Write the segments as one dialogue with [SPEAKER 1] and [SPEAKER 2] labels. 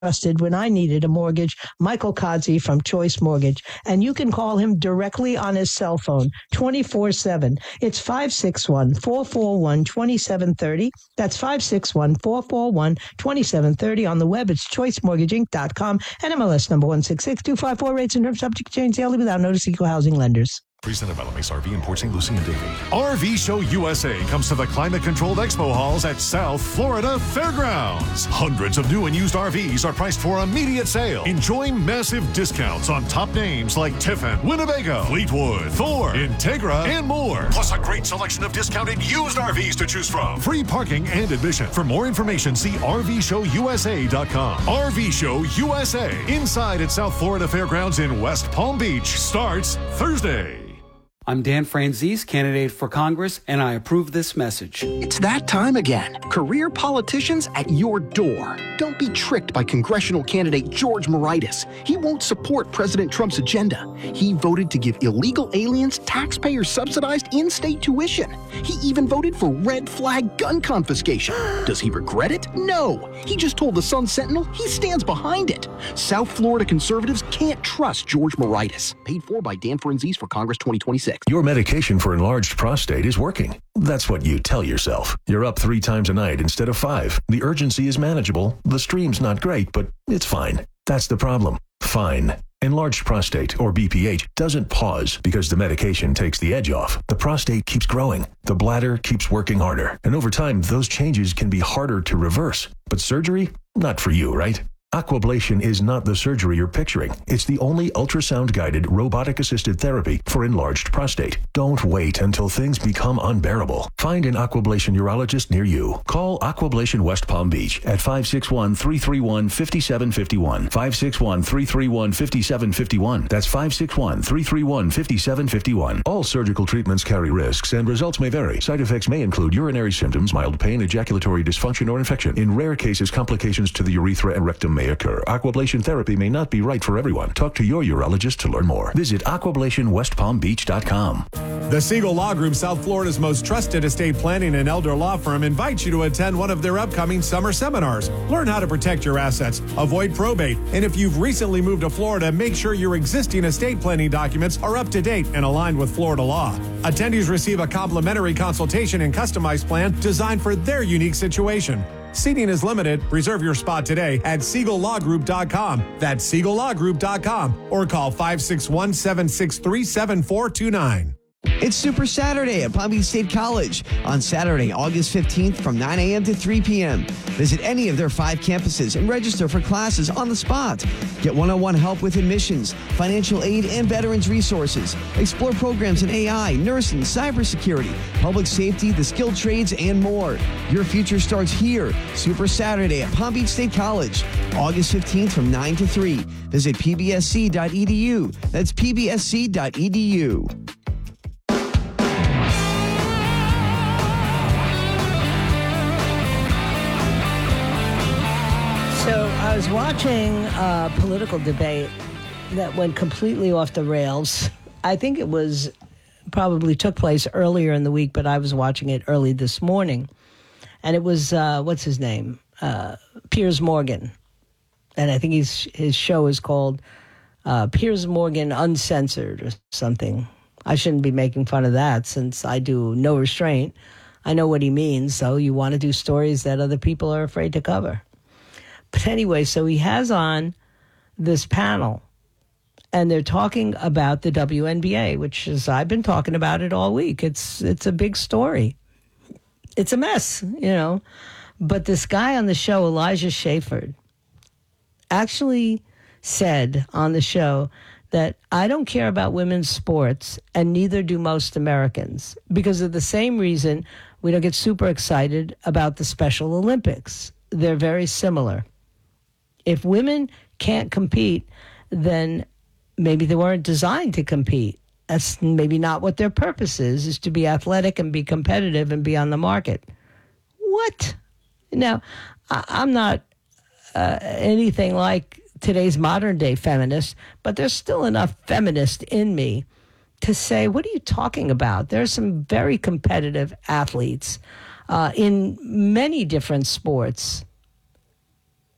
[SPEAKER 1] trusted when I needed a mortgage, Michael Kodzi from Choice Mortgage. And you can call him directly on his cell phone 24/7. It's 561-441-2730. That's 561-441-2730. On the web, it's choicemortgageinc.com and MLS number 166254. Rates and terms subject to change daily without notice. Equal housing lenders.
[SPEAKER 2] Presented by LeMace RV in Port St. Lucie and Davie. RV Show USA comes to the climate-controlled expo halls at South Florida Fairgrounds. Hundreds of new and used RVs are priced for immediate sale. Enjoy massive discounts on top names like Tiffin, Winnebago, Fleetwood, Thor, Integra, and more. Plus a great selection of discounted used RVs to choose from. Free parking and admission. For more information, see RVShowUSA.com. RV Show USA, inside at South Florida Fairgrounds in West Palm Beach, starts Thursday.
[SPEAKER 3] I'm Dan Franzese, candidate for Congress, and I approve this message.
[SPEAKER 4] It's that time again. Career politicians at your door. Don't be tricked by congressional candidate George Moraitis. He won't support President Trump's agenda. He voted to give illegal aliens taxpayer-subsidized in-state tuition. He even voted for red flag gun confiscation. Does he regret it? No. He just told the Sun Sentinel he stands behind it. South Florida conservatives can't trust George Moraitis. Paid for by Dan Franzese for Congress 2026.
[SPEAKER 5] Your medication for enlarged prostate is working. That's what you tell yourself. You're up 3 times a night instead of 5. The urgency is manageable. The stream's not great, but it's fine. That's the problem. Fine. Enlarged prostate, or BPH, doesn't pause because the medication takes the edge off. The prostate keeps growing. The bladder keeps working harder. And over time, those changes can be harder to reverse. But surgery? Not for you, right? Aquablation is not the surgery you're picturing. It's the only ultrasound-guided, robotic-assisted therapy for enlarged prostate. Don't wait until things become unbearable. Find an Aquablation urologist near you. Call Aquablation West Palm Beach at 561-331-5751. 561-331-5751. That's 561-331-5751. All surgical treatments carry risks, and results may vary. Side effects may include urinary symptoms, mild pain, ejaculatory dysfunction, or infection. In rare cases, complications to the urethra and rectum may occur. Aquablation therapy may not be right for everyone. Talk to your urologist to learn more. Visit aquablationwestpalmbeach.com.
[SPEAKER 6] The Siegel Law Group, South Florida's most trusted estate planning and elder law firm, invites you to attend one of their upcoming summer seminars. Learn how to protect your assets, avoid probate, and if you've recently moved to Florida, make sure your existing estate planning documents are up to date and aligned with Florida law. Attendees receive a complimentary consultation and customized plan designed for their unique situation. Seating is limited. Reserve your spot today at SiegelLawGroup.com. That's SiegelLawGroup.com. Or call 561-763-7429.
[SPEAKER 7] It's Super Saturday at Palm Beach State College on Saturday, August 15th from 9 a.m. to 3 p.m. Visit any of their 5 campuses and register for classes on the spot. Get one-on-one help with admissions, financial aid, and veterans resources. Explore programs in AI, nursing, cybersecurity, public safety, the skilled trades, and more. Your future starts here. Super Saturday at Palm Beach State College, August 15th from 9 to 3. Visit pbsc.edu. That's pbsc.edu.
[SPEAKER 1] So I was watching a political debate that went completely off the rails. I think it was probably took place earlier in the week, but I was watching it early this morning. And it was, what's his name? Piers Morgan. And I think his show is called Piers Morgan Uncensored or something. I shouldn't be making fun of that since I do no restraint. I know what he means, so you want to do stories that other people are afraid to cover. But anyway, so he has on this panel, and they're talking about the WNBA, which is, I've been talking about it all week. It's a big story. It's a mess, you know. But this guy on the show, Elijah Schaffer, actually said on the show that I don't care about women's sports, and neither do most Americans, because of the same reason we don't get super excited about the Special Olympics. They're very similar. If women can't compete, then maybe they weren't designed to compete. That's maybe not what their purpose is to be athletic and be competitive and be on the market. What? Now, I'm not anything like today's modern day feminist, but there's still enough feminist in me to say, what are you talking about? There are some very competitive athletes in many different sports.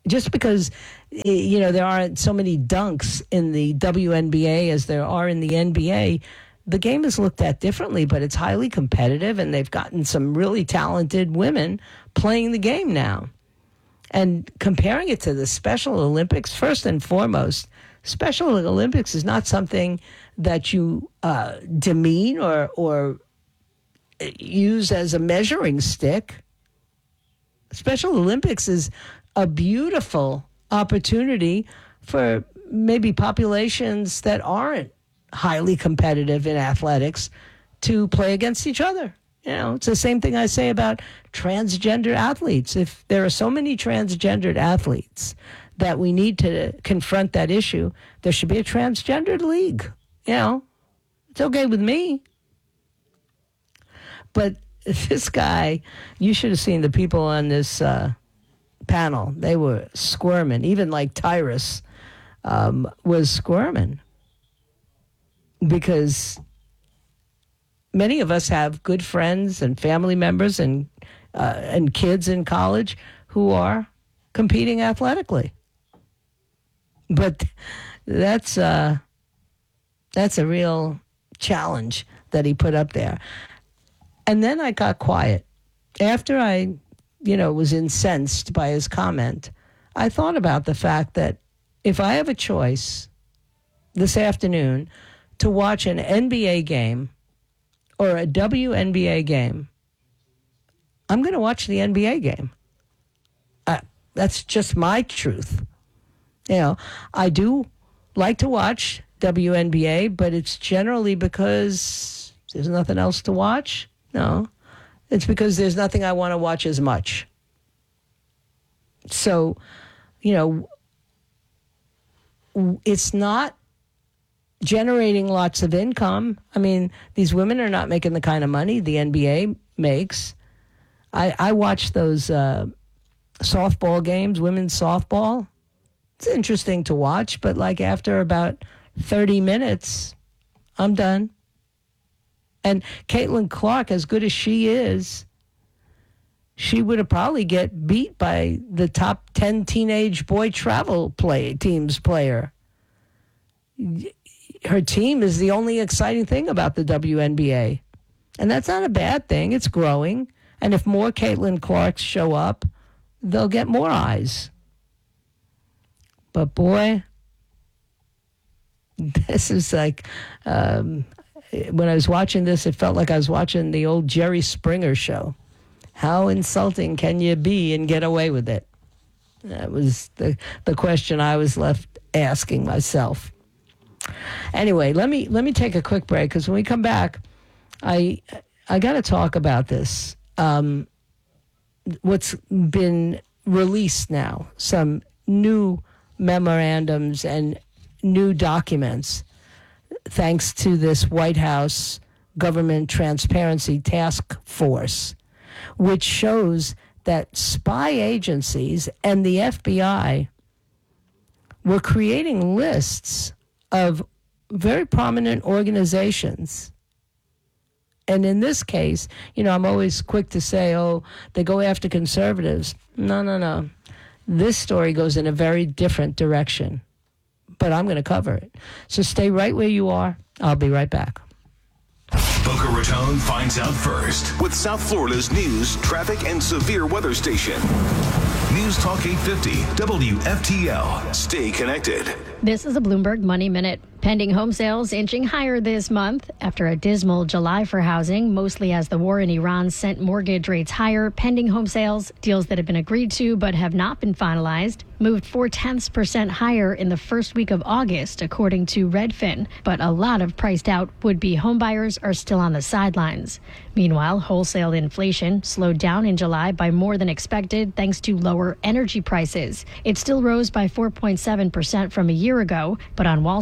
[SPEAKER 1] Just because, there aren't so many dunks in the WNBA as there are in the NBA, the game is looked at differently, but it's highly competitive, and they've gotten some really talented women playing the game now. And comparing it to the Special Olympics, first and foremost, Special Olympics is not something that you demean or use as a measuring stick. Special Olympics is a beautiful opportunity for maybe populations that aren't highly competitive in athletics to play against each other. It's the same thing I say about transgender athletes. If there are so many transgendered athletes that we need to confront that issue, there should be a transgendered league. It's okay with me. But this guy, you should have seen the people on this panel. They were squirming. Even like Tyrus was squirming. Because many of us have good friends and family members and kids in college who are competing athletically. But that's a real challenge that he put up there. And then I got quiet. After I, was incensed by his comment, I thought about the fact that if I have a choice this afternoon to watch an NBA game or a WNBA game, I'm going to watch the NBA game. That's just my truth. I do like to watch WNBA, but it's generally because there's nothing else to watch. No, it's because there's nothing I want to watch as much. So, it's not generating lots of income. I mean, these women are not making the kind of money the NBA makes. I watch those softball games, women's softball. It's interesting to watch, but like after about 30 minutes, I'm done. And Caitlin Clark, as good as she is, she would have probably get beat by the top 10 teenage boy travel teams player. Her team is the only exciting thing about the WNBA. And that's not a bad thing. It's growing. And if more Caitlin Clarks show up, they'll get more eyes. But boy, this is like, when I was watching this, it felt like I was watching the old Jerry Springer show. How insulting can you be and get away with it? That was the question I was left asking myself. Anyway, let me take a quick break, because when we come back, I got to talk about this. What's been released now, some new memorandums and new documents, thanks to this White House Government Transparency Task Force, which shows that spy agencies and the FBI were creating lists of very prominent organizations. And in this case, I'm always quick to say, they go after conservatives. No. This story goes in a very different direction, but I'm going to cover it. So stay right where you are. I'll be right back.
[SPEAKER 8] Boca Raton finds out first with South Florida's news, traffic, and severe weather station. News Talk 850 WFTL. Stay connected.
[SPEAKER 9] This is a Bloomberg Money Minute. Pending home sales inching higher this month after a dismal July for housing, mostly as the war in Iran sent mortgage rates higher. Pending home sales, deals that have been agreed to but have not been finalized, moved 0.4% higher in the first week of August, according to Redfin. But a lot of priced out would-be homebuyers are still on the sidelines. Meanwhile, wholesale inflation slowed down in July by more than expected thanks to lower energy prices. It still rose by 4.7% from a year ago, but on Wall Street, stock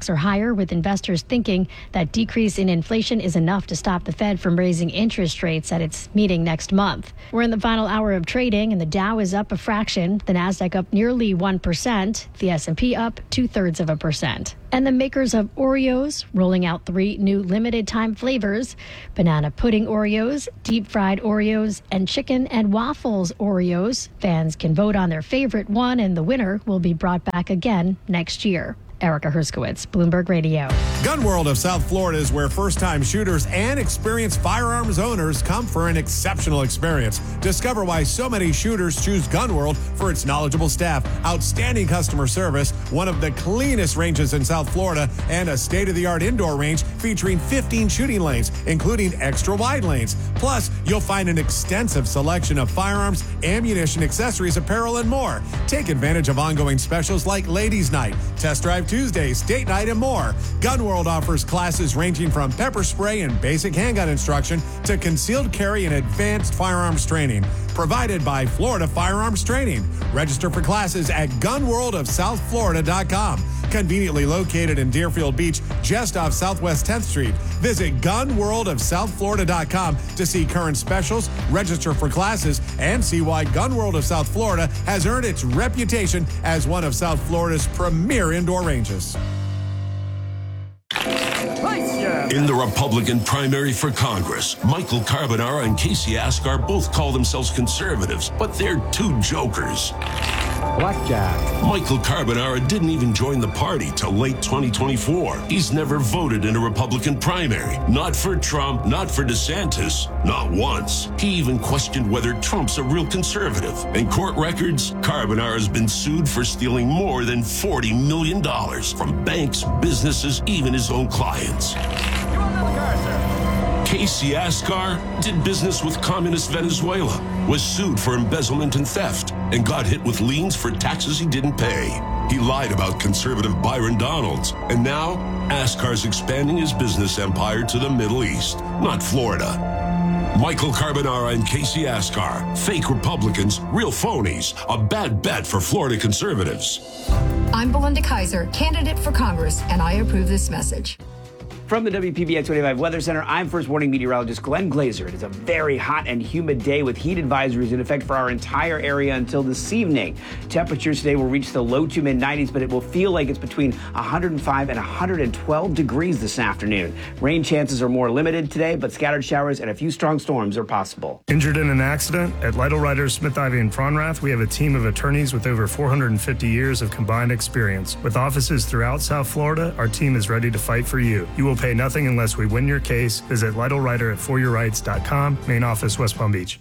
[SPEAKER 9] stocks are higher, with investors thinking that decrease in inflation is enough to stop the Fed from raising interest rates at its meeting next month. We're in the final hour of trading, and the Dow is up a fraction, the Nasdaq up nearly 1%, the S&P up 0.2%. And the makers of Oreos rolling out 3 new limited time flavors: banana pudding Oreos, deep fried Oreos, and chicken and waffles Oreos. Fans can vote on their favorite one, and the winner will be brought back again next year. Erica Herskowitz, Bloomberg Radio.
[SPEAKER 6] Gun World of South Florida is where first-time shooters and experienced firearms owners come for an exceptional experience. Discover why so many shooters choose Gun World for its knowledgeable staff, outstanding customer service, one of the cleanest ranges in South Florida, and a state-of-the-art indoor range featuring 15 shooting lanes, including extra wide lanes. Plus, you'll find an extensive selection of firearms, ammunition, accessories, apparel, and more. Take advantage of ongoing specials like Ladies' Night, Test Drive Tuesdays, Date Night, and more. Gun World offers classes ranging from pepper spray and basic handgun instruction to concealed carry and advanced firearms training. Provided by Florida Firearms Training. Register for classes at gunworldofsouthflorida.com. Conveniently located in Deerfield Beach, just off Southwest 10th Street. Visit gunworldofsouthflorida.com to see current specials, register for classes, and see why Gun World of South Florida has earned its reputation as one of South Florida's premier indoor ranges.
[SPEAKER 10] In the Republican primary for Congress, Michael Carbonara and Casey Askar both call themselves conservatives, but they're two jokers.
[SPEAKER 11] Blackjack.
[SPEAKER 10] Michael Carbonara didn't even join the party till late 2024. He's never voted in a Republican primary. Not for Trump, not for DeSantis, not once. He even questioned whether Trump's a real conservative. In court records, Carbonara's been sued for stealing more than $40 million from banks, businesses, even his own clients. Casey Askar did business with communist Venezuela, was sued for embezzlement and theft, and got hit with liens for taxes he didn't pay. He lied about conservative Byron Donalds, and now Askar's expanding his business empire to the Middle East, not Florida. Michael Carbonara and Casey Askar, fake Republicans, real phonies, a bad bet for Florida conservatives.
[SPEAKER 12] I'm Belinda Kaiser, candidate for Congress, and I approve this message.
[SPEAKER 11] From the WPBX 25 Weather Center, I'm First Warning meteorologist Glenn Glazer. It is a very hot and humid day with heat advisories in effect for our entire area until this evening. Temperatures today will reach the low to mid-90s, but it will feel like it's between 105 and 112 degrees this afternoon. Rain chances are more limited today, but scattered showers and a few strong storms are possible.
[SPEAKER 13] Injured in an accident? At Lytle Writers, Smith, Ivy, and Fronrath, we have a team of attorneys with over 450 years of combined experience. With offices throughout South Florida, our team is ready to fight for you. You will pay nothing unless we win your case. Visit Lytle Writer at foryourrights.com. Main office, West Palm Beach.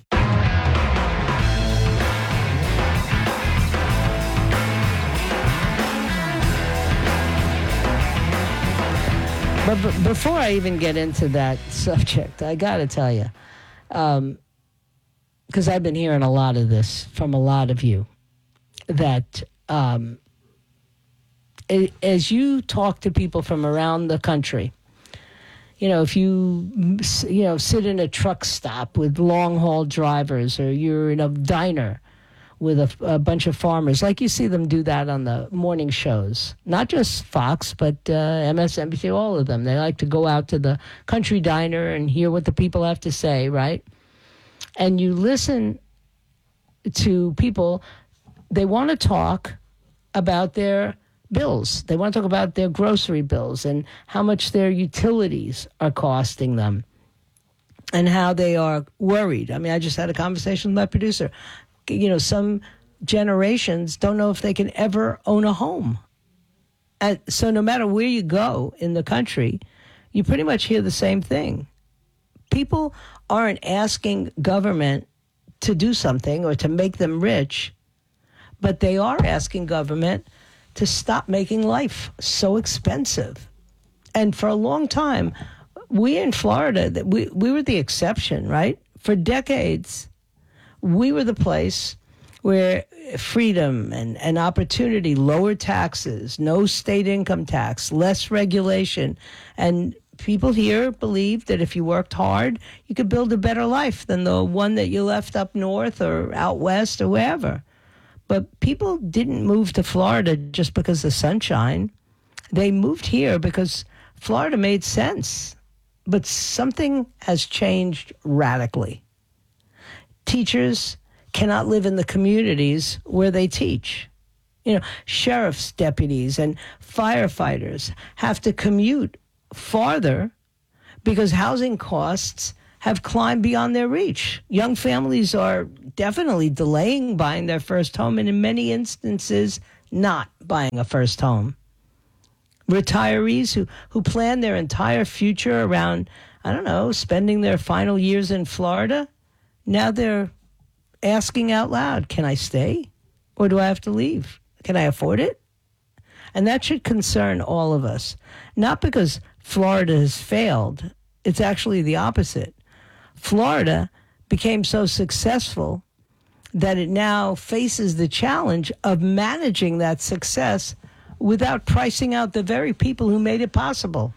[SPEAKER 1] But before I even get into that subject, I got to tell you, because I've been hearing a lot of this from a lot of you, that as you talk to people from around the country, if you sit in a truck stop with long-haul drivers, or you're in a diner with a bunch of farmers, like you see them do that on the morning shows, not just Fox, but MSNBC, all of them. They like to go out to the country diner and hear what the people have to say, right? And you listen to people, they want to talk about their bills. They want to talk about their grocery bills and how much their utilities are costing them and how they are worried. I mean, I just had a conversation with my producer. Some generations don't know if they can ever own a home. And so no matter where you go in the country, you pretty much hear the same thing. People aren't asking government to do something or to make them rich, but they are asking government to stop making life so expensive. And for a long time, we in Florida, we were the exception, right? For decades, we were the place where freedom and opportunity, lower taxes, no state income tax, less regulation, and people here believed that if you worked hard, you could build a better life than the one that you left up north or out west or wherever. But people didn't move to Florida just because of the sunshine. They moved here because Florida made sense. But something has changed radically. Teachers cannot live in the communities where they teach. Sheriff's deputies and firefighters have to commute farther because housing costs have climbed beyond their reach. Young families are definitely delaying buying their first home and in many instances not buying a first home. Retirees who plan their entire future around, spending their final years in Florida, now they're asking out loud, can I stay or do I have to leave? Can I afford it? And that should concern all of us. Not because Florida has failed. It's actually the opposite. Florida became so successful that it now faces the challenge of managing that success without pricing out the very people who made it possible.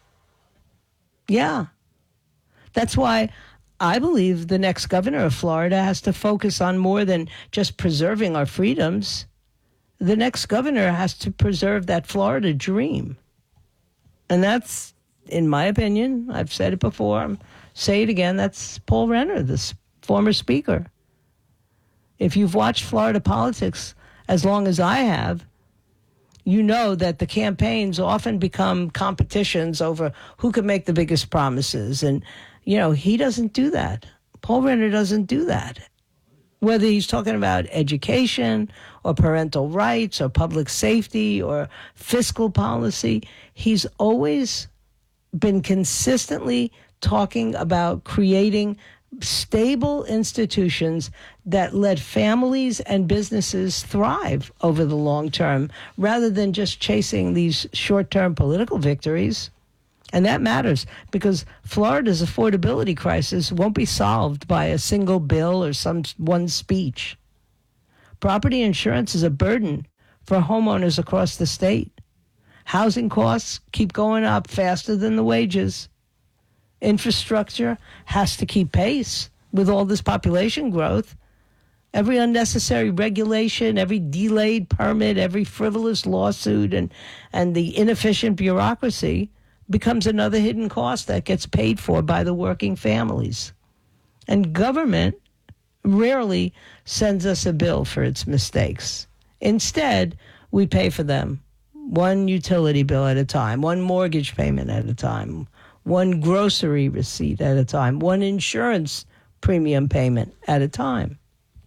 [SPEAKER 1] Yeah. That's why I believe the next governor of Florida has to focus on more than just preserving our freedoms. The next governor has to preserve that Florida dream. And that's, in my opinion, I've said it before, I'll say it again, that's Paul Renner, the former speaker. If you've watched Florida politics as long as I have, you know that the campaigns often become competitions over who can make the biggest promises. And, he doesn't do that. Paul Renner doesn't do that. Whether he's talking about education or parental rights or public safety or fiscal policy, he's always been consistently talking about creating stable institutions that let families and businesses thrive over the long term rather than just chasing these short-term political victories. And that matters because Florida's affordability crisis won't be solved by a single bill or one speech. Property insurance is a burden for homeowners across the state. Housing costs keep going up faster than the wages. Infrastructure has to keep pace with all this population growth. Every unnecessary regulation, every delayed permit, every frivolous lawsuit, and the inefficient bureaucracy becomes another hidden cost that gets paid for by the working families. And government rarely sends us a bill for its mistakes. Instead, we pay for them, one utility bill at a time, one mortgage payment at a time, one grocery receipt at a time, one insurance premium payment at a time.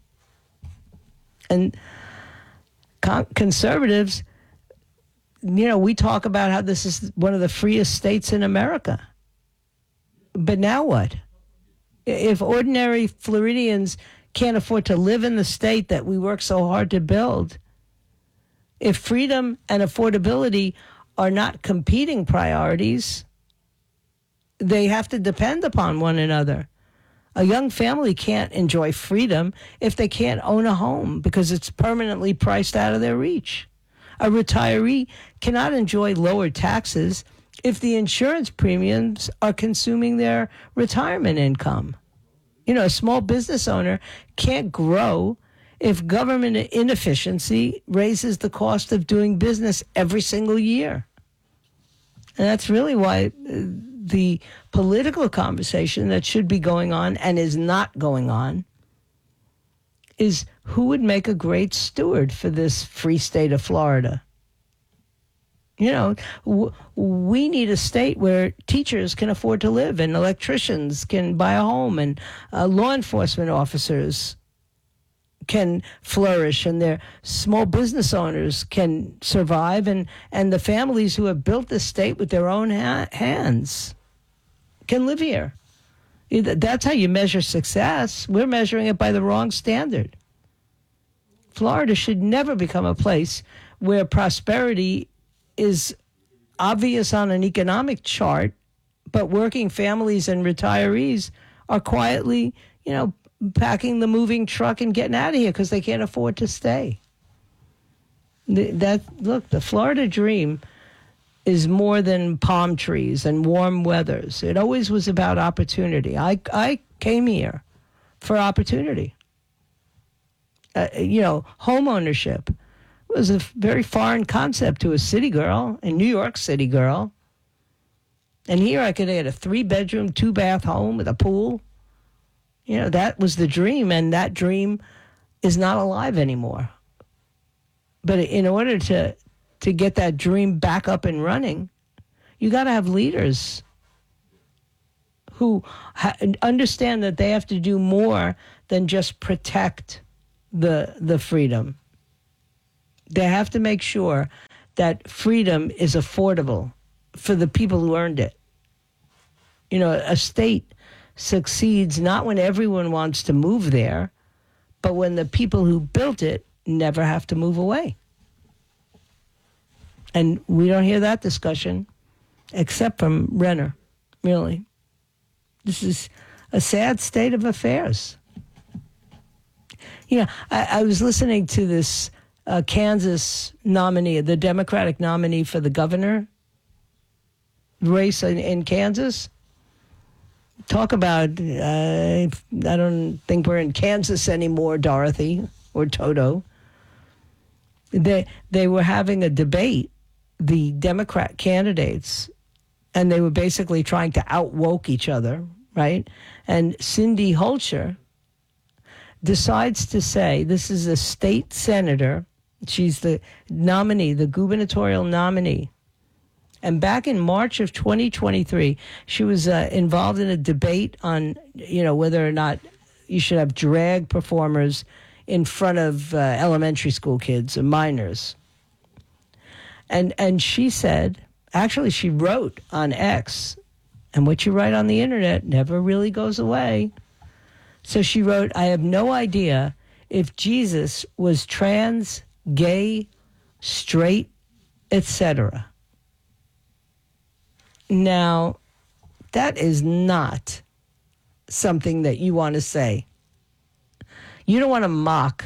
[SPEAKER 1] And conservatives, we talk about how this is one of the freest states in America. But now what? If ordinary Floridians can't afford to live in the state that we work so hard to build, if freedom and affordability are not competing priorities, they have to depend upon one another. A young family can't enjoy freedom if they can't own a home because it's permanently priced out of their reach. A retiree cannot enjoy lower taxes if the insurance premiums are consuming their retirement income. A small business owner can't grow if government inefficiency raises the cost of doing business every single year. And that's really why the political conversation that should be going on and is not going on is who would make a great steward for this free state of Florida. We need a state where teachers can afford to live and electricians can buy a home and law enforcement officers can flourish and their small business owners can survive and the families who have built this state with their own hands can live here. That's how you measure success. We're measuring it by the wrong standard. Florida should never become a place where prosperity is obvious on an economic chart, but working families and retirees are quietly, packing the moving truck and getting out of here because they can't afford to stay. The Florida dream is more than palm trees and warm weathers. It always was about opportunity. I came here for opportunity. Home ownership was a very foreign concept to a city girl, a New York City girl. And here I could get a 3-bedroom, 2-bath home with a pool. You know, that was the dream, and that dream is not alive anymore. But in order to get that dream back up and running, you got to have leaders who understand that they have to do more than just protect the freedom. They have to make sure that freedom is affordable for the people who earned it. You know, a state succeeds not when everyone wants to move there, but when the people who built it never have to move away. And we don't hear that discussion except from Renner, really. This is a sad state of affairs. You know, I was listening to this Kansas nominee, the Democratic nominee for the governor race in Kansas. Talk about, I don't think we're in Kansas anymore, Dorothy or Toto. They were having a debate, the Democrat candidates, and they were basically trying to out-woke each other, right? And Cindy Holcher decides to say, this is a state senator, she's the nominee, the gubernatorial nominee. And back in March of 2023, she was involved in a debate on, you know, whether or not you should have drag performers in front of elementary school kids or minors. And she said, actually she wrote on X, and what you write on the internet never really goes away. So she wrote, I have no idea if Jesus was trans, gay, straight, etc. Now, that is not something that you want to say. You don't want to mock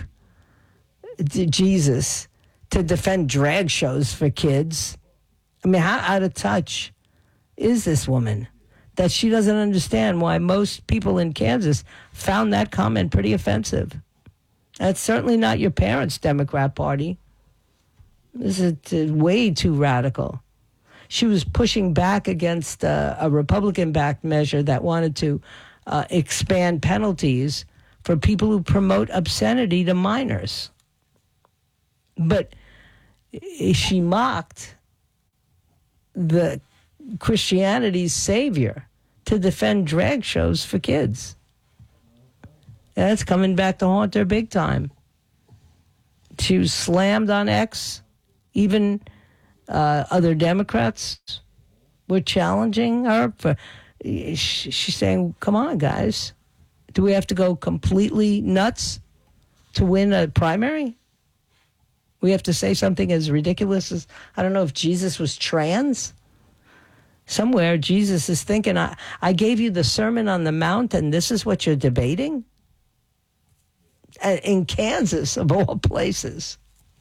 [SPEAKER 1] Jesus to defend drag shows for kids. I mean, how out of touch is this woman that she doesn't understand why most people in Kansas found that comment pretty offensive? That's certainly not your parents' Democrat Party. This is way too radical. She was pushing back against a Republican-backed measure that wanted to expand penalties for people who promote obscenity to minors. But she mocked the Christianity's savior to defend drag shows for kids. That's coming back to haunt her big time. She was slammed on X. Even other Democrats were challenging her. She's saying, come on, guys. Do we have to go completely nuts to win a primary? We have to say something as ridiculous as, I don't know if Jesus was trans. Somewhere Jesus is thinking, I gave you the Sermon on the Mount and this is what you're debating? In Kansas, of all places.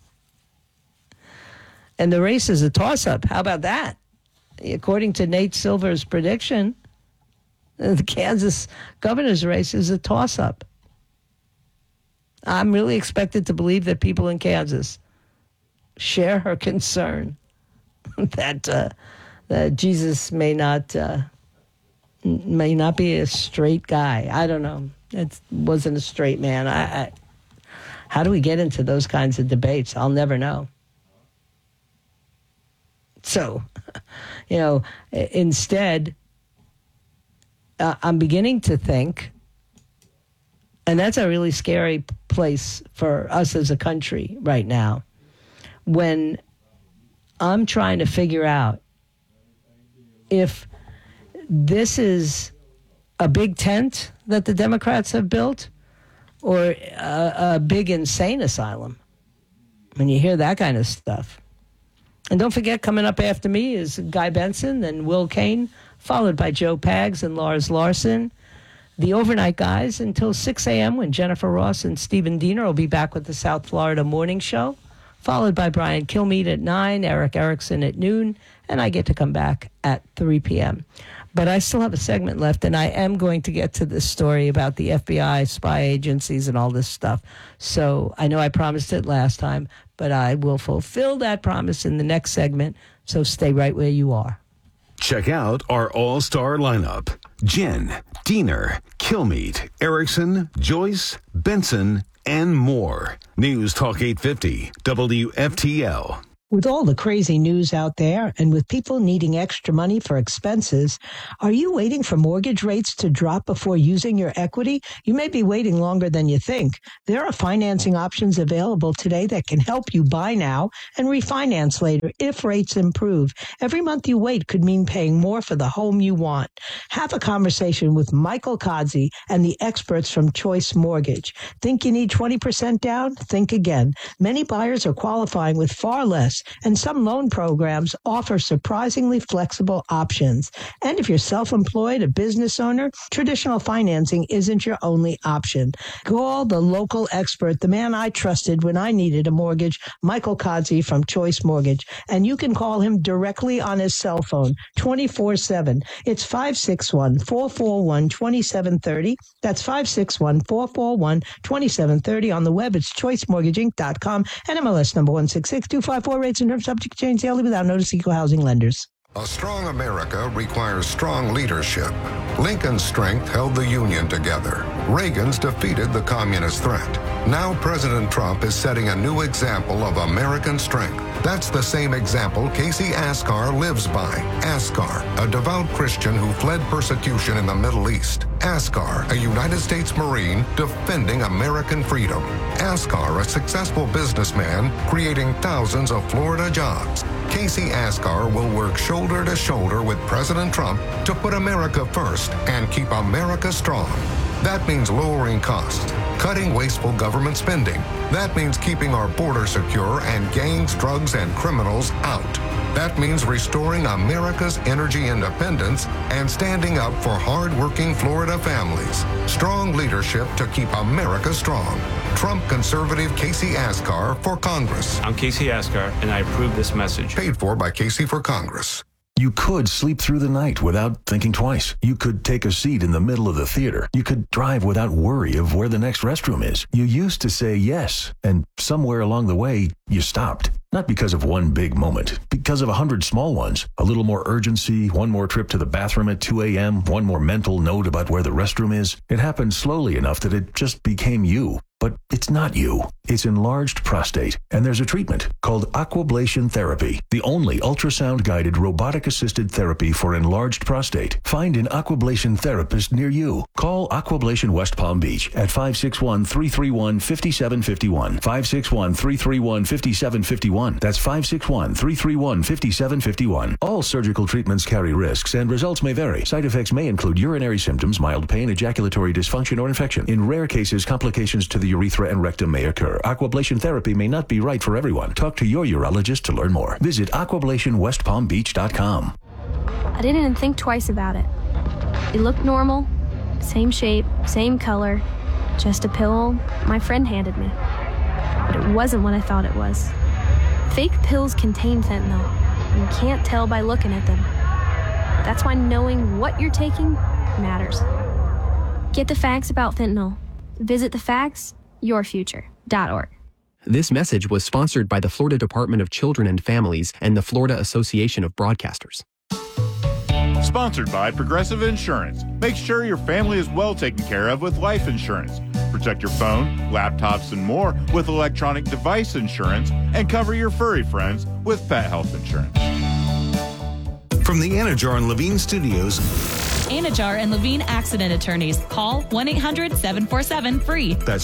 [SPEAKER 1] And the race is a toss-up. How about that? According to Nate Silver's prediction, the Kansas governor's race is a toss-up. I'm really expected to believe that people in Kansas share her concern that Jesus may not be a straight guy. I don't know. It wasn't a straight man. How do we get into those kinds of debates? I'll never know. So, you know, instead, I'm beginning to think, and that's a really scary place for us as a country right now, when I'm trying to figure out if this is a big tent that the Democrats have built or a big insane asylum. When you hear that kind of stuff. And don't forget, coming up after me is Guy Benson and Will Kane, followed by Joe Pags and Lars Larson. The overnight guys until 6 a.m. when Jennifer Ross and Stephen Diener will be back with the South Florida Morning Show, followed by Brian Kilmeade at 9, Eric Erickson at noon, and I get to come back at 3 p.m. But I still have a segment left, and I am going to get to this story about the FBI, spy agencies, and all this stuff. So I know I promised it last time, but I will fulfill that promise in the next segment, so stay right where you are.
[SPEAKER 8] Check out our all-star lineup. Jen, Diener, Kilmeade, Erickson, Joyce, Benson, and more. News Talk 850, WFTL.
[SPEAKER 1] With all the crazy news out there and with people needing extra money for expenses, are you waiting for mortgage rates to drop before using your equity? You may be waiting longer than you think. There are financing options available today that can help you buy now and refinance later if rates improve. Every month you wait could mean paying more for the home you want. Have a conversation with Michael Kodzie and the experts from Choice Mortgage. Think you need 20% down? Think again. Many buyers are qualifying with far less, and some loan programs offer surprisingly flexible options. And if you're self-employed, a business owner, traditional financing isn't your only option. Call the local expert, the man I trusted when I needed a mortgage, Michael Kodzie from Choice Mortgage. And you can call him directly on his cell phone, 24/7. It's 561-441-2730. That's 561-441-2730. On the web, it's choicemortgageinc.com and MLS number 166254. Rates and terms subject to change daily without notice. Equal housing lenders.
[SPEAKER 14] A strong America requires strong leadership. Lincoln's strength held the Union together. Reagan's defeated the communist threat. Now President Trump is setting a new example of American strength. That's the same example Casey Askar lives by. Askar, a devout Christian who fled persecution in the Middle East. Askar, a United States Marine defending American freedom. Askar, a successful businessman creating thousands of Florida jobs. Casey Askar will work shoulder to shoulder with President Trump to put America first and keep America strong. That means lowering costs, cutting wasteful government spending. That means keeping our border secure and gangs, drugs, and criminals out. That means restoring America's energy independence and standing up for hard-working Florida families. Strong leadership to keep America strong. Trump conservative Casey Askar for Congress.
[SPEAKER 15] I'm Casey Askar, and I approve this message.
[SPEAKER 14] Paid for by Casey for Congress.
[SPEAKER 5] You could sleep through the night without thinking twice. You could take a seat in the middle of the theater. You could drive without worry of where the next restroom is. You used to say yes, and somewhere along the way, you stopped. Not because of one big moment, because of 100 small ones. A little more urgency, one more trip to the bathroom at 2 a.m., one more mental note about where the restroom is. It happened slowly enough that it just became you. But it's not you. It's enlarged prostate. And there's a treatment called Aquablation Therapy, the only ultrasound-guided robotic-assisted therapy for enlarged prostate. Find an Aquablation therapist near you. Call Aquablation West Palm Beach at 561-331-5751. 561-331-5751. That's 561-331-5751. All surgical treatments carry risks and results may vary. Side effects may include urinary symptoms, mild pain, ejaculatory dysfunction, or infection. In rare cases, complications to the urethra and rectum may occur. Aquablation therapy may not be right for everyone. Talk to your urologist to learn more. Visit aquablationwestpalmbeach.com.
[SPEAKER 16] I didn't even think twice about it. It looked normal, same shape, same color, just a pill my friend handed me. But it wasn't what I thought it was. Fake pills contain fentanyl, and you can't tell by looking at them. That's why knowing what you're taking matters. Get the facts about fentanyl. Visit thefactsyourfuture.org.
[SPEAKER 17] This message was sponsored by the Florida Department of Children and Families and the Florida Association of Broadcasters.
[SPEAKER 18] Sponsored by Progressive Insurance. Make sure your family is well taken care of with life insurance. Protect your phone, laptops, and more with electronic device insurance, and cover your furry friends with pet health insurance.
[SPEAKER 8] From the Anajar and Levine Studios,
[SPEAKER 19] Anajar and Levine Accident Attorneys. Call 1-800-747-FREE.
[SPEAKER 8] That's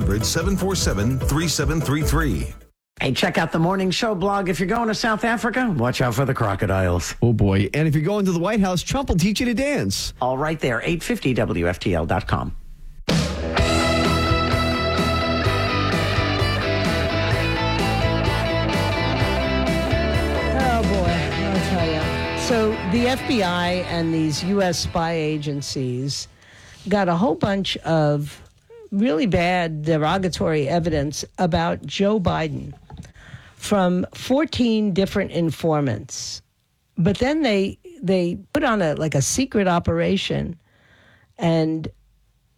[SPEAKER 8] 1-800-747-3733.
[SPEAKER 11] Hey, check out the Morning Show blog. If you're going to South Africa, watch out for the crocodiles.
[SPEAKER 7] Oh, boy. And if you're going to the White House, Trump will teach you to dance.
[SPEAKER 11] All right there, 850WFTL.com.
[SPEAKER 1] Oh, boy, I'll tell you. So the FBI and these U.S. spy agencies got a whole bunch of really bad derogatory evidence about Joe Biden from 14 different informants. But then they put on a secret operation and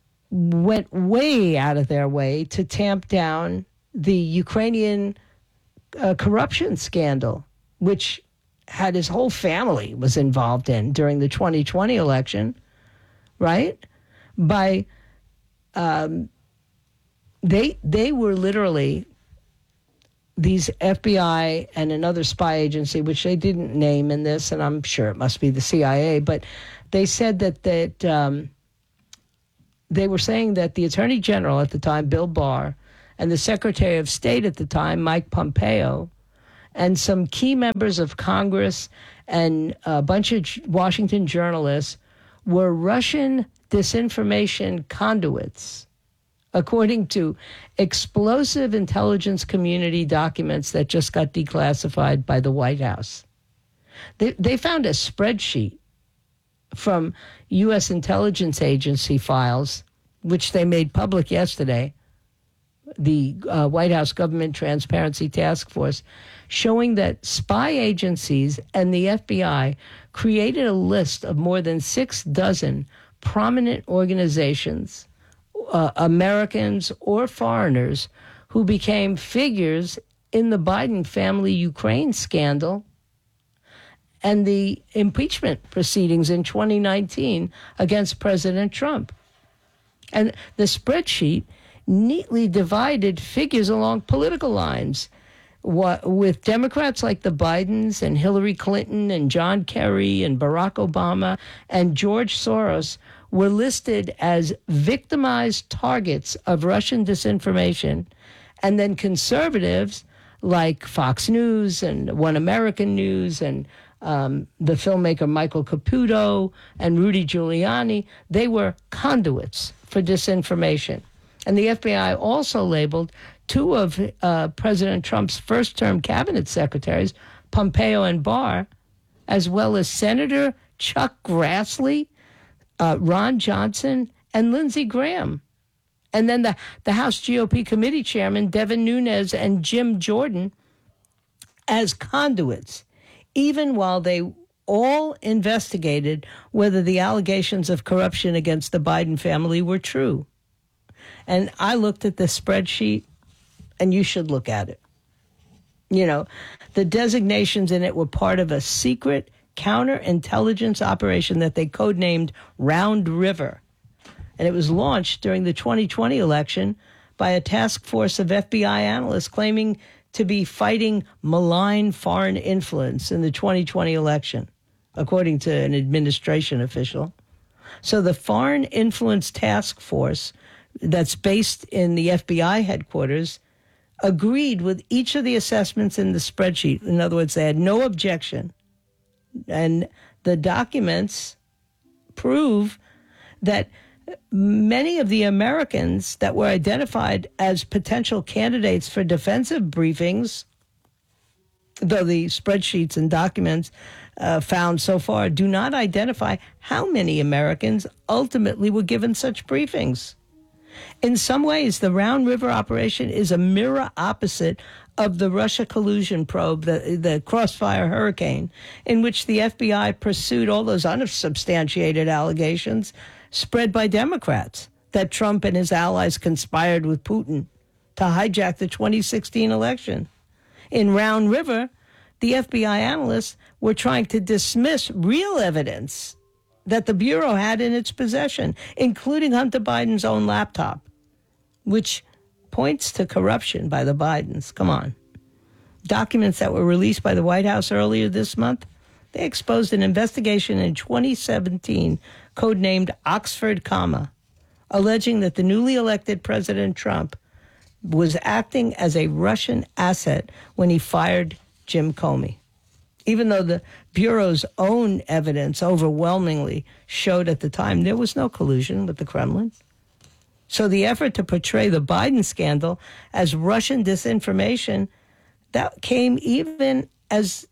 [SPEAKER 1] went way out of their way to tamp down the Ukrainian corruption scandal, which had his whole family was involved in during the 2020 election, right? By they were literally, these FBI and another spy agency, which they didn't name in this, and I'm sure it must be the CIA, but they said that they were saying that the Attorney General at the time, Bill Barr, and the Secretary of State at the time, Mike Pompeo, and some key members of Congress and a bunch of Washington journalists were Russian disinformation conduits, according to explosive intelligence community documents that just got declassified by the White House. They found a spreadsheet from U.S. intelligence agency files, which they made public yesterday, the White House Government Transparency Task Force, showing that spy agencies and the FBI created a list of more than 6 dozen prominent organizations, Americans or foreigners, who became figures in the Biden family Ukraine scandal and the impeachment proceedings in 2019 against President Trump. And the spreadsheet neatly divided figures along political lines, with Democrats like the Bidens and Hillary Clinton and John Kerry and Barack Obama and George Soros were listed as victimized targets of Russian disinformation. And then conservatives like Fox News and One American News and the filmmaker Michael Caputo and Rudy Giuliani, they were conduits for disinformation. And the FBI also labeled 2 of President Trump's first-term cabinet secretaries, Pompeo and Barr, as well as Senator Chuck Grassley, Ron Johnson, and Lindsey Graham. And then the House GOP committee chairman, Devin Nunes, and Jim Jordan as conduits, even while they all investigated whether the allegations of corruption against the Biden family were true. And I looked at the spreadsheet, and you should look at it. You know, the designations in it were part of a secret counterintelligence operation that they codenamed Round River. And it was launched during the 2020 election by a task force of FBI analysts claiming to be fighting malign foreign influence in the 2020 election, according to an administration official. So the Foreign Influence Task Force that's based in the FBI headquarters agreed with each of the assessments in the spreadsheet. In other words, they had no objection. And the documents prove that many of the Americans that were identified as potential candidates for defensive briefings, though the spreadsheets and documents found so far do not identify how many Americans ultimately were given such briefings. In some ways, the Round River operation is a mirror opposite of the Russia collusion probe, the Crossfire Hurricane, in which the FBI pursued all those unsubstantiated allegations spread by Democrats that Trump and his allies conspired with Putin to hijack the 2016 election. In Round River, the FBI analysts were trying to dismiss real evidence that the Bureau had in its possession, including Hunter Biden's own laptop, which points to corruption by the Bidens. Come on. Documents that were released by the White House earlier this month, they exposed an investigation in 2017 codenamed Oxford Comma, alleging that the newly elected President Trump was acting as a Russian asset when he fired Jim Comey, even though the Bureau's own evidence overwhelmingly showed at the time there was no collusion with the Kremlin. So the effort to portray the Biden scandal as Russian disinformation, that came even as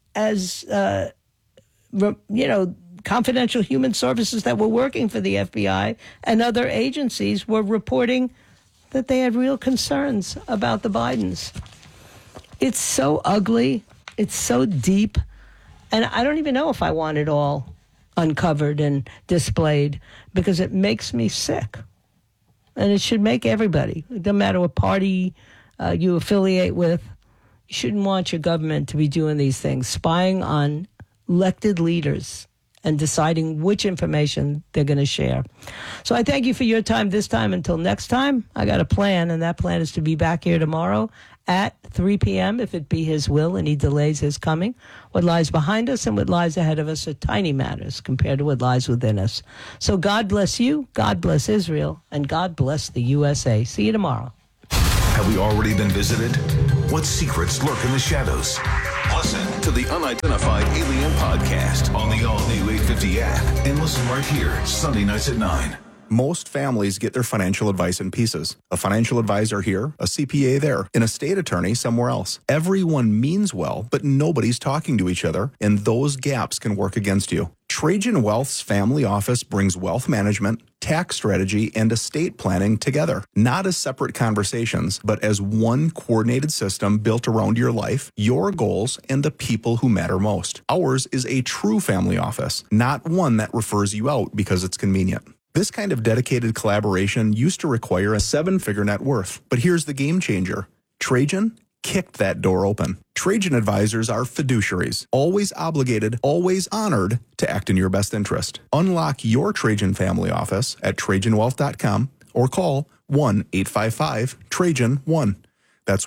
[SPEAKER 1] confidential human services that were working for the FBI and other agencies were reporting that they had real concerns about the Bidens. It's so ugly. It's so deep. And I don't even know if I want it all uncovered and displayed, because it makes me sick. And it should make everybody, no matter what party you affiliate with, You shouldn't want your government to be doing these things, spying on elected leaders and deciding which information they're going to share. So I thank you for your time this time. Until next time, I got a plan, and that plan is to be back here tomorrow at 3 p.m., if it be his will and he delays his coming. What lies behind us and what lies ahead of us are tiny matters compared to what lies within us. So God bless you, God bless Israel, and God bless the USA. See you tomorrow.
[SPEAKER 8] Have we already been visited? What secrets lurk in the shadows? Listen to the Unidentified Alien Podcast on the all-new 850 app and listen right here, Sunday nights at 9.
[SPEAKER 20] Most families get their financial advice in pieces. A financial advisor here, a CPA there, an estate attorney somewhere else. Everyone means well, but nobody's talking to each other, and those gaps can work against you. Trajan Wealth's family office brings wealth management, tax strategy, and estate planning together, not as separate conversations, but as one coordinated system built around your life, your goals, and the people who matter most. Ours is a true family office, not one that refers you out because it's convenient. This kind of dedicated collaboration used to require a 7-figure net worth, but here's the game changer. Trajan kicked that door open. Trajan advisors are fiduciaries, always obligated, always honored to act in your best interest. Unlock your Trajan family office at TrajanWealth.com or call 1-855-TRAJAN-1. That's